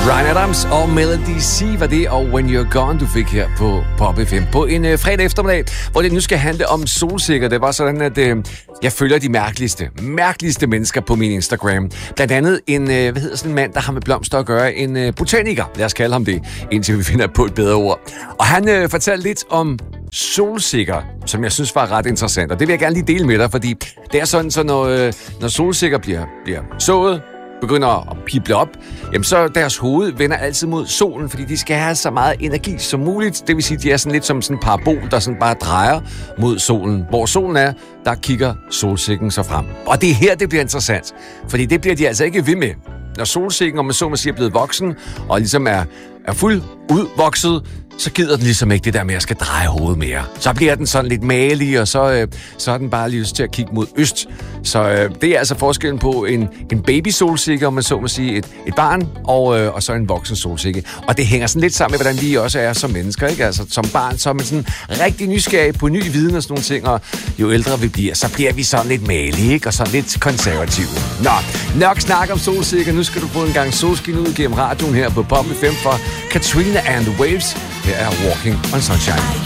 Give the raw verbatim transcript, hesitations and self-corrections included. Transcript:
Bryan Adams og Melody C var det, og When You're Gone, du fik her på Pop F M på en øh, fredag eftermiddag, hvor det nu skal handle om solsikker. Det var sådan, at øh, jeg følger de mærkeligste, mærkeligste mennesker på min Instagram. Blandt andet en, øh, hvad hedder sådan en mand, der har med blomster at gøre, en øh, botaniker, lad os kalde ham det, indtil vi finder på et bedre ord. Og han øh, fortalte lidt om solsikker, som jeg synes var ret interessant, og det vil jeg gerne lige dele med dig, fordi det er sådan, så når, øh, når solsikker bliver, bliver sået, begynder at pible op, jamen så deres hoved vender altid mod solen, fordi de skal have så meget energi som muligt. Det vil sige, at de er sådan lidt som sådan en parabol, der sådan bare drejer mod solen. Hvor solen er, der kigger solsikken så frem. Og det er her, det bliver interessant, fordi det bliver de altså ikke ved med. Når solsikken, om man så man siger, er blevet voksen, og ligesom er, er fuldt udvokset, så gider den ligesom ikke det der med, at jeg skal dreje hovedet mere. Så bliver den sådan lidt malig, og så, øh, så har den bare lyst til at kigge mod øst. Så øh, det er altså forskellen på en, en baby-solsikke, om man så må sige, et, et barn, og, øh, og så en voksen solsikke. Og det hænger sådan lidt sammen med, hvordan vi også er som mennesker, ikke? Altså som barn, så er man sådan rigtig nysgerrig på ny viden og sådan nogle ting, og jo ældre vi bliver, så bliver vi sådan lidt malige, ikke? Og sådan lidt konservative. Nå, nok snak om solsikker. Nu skal du få en gang solskin ud gennem radioen her på Pop F M for Katrina and the Waves. Her er Walking on Sunshine.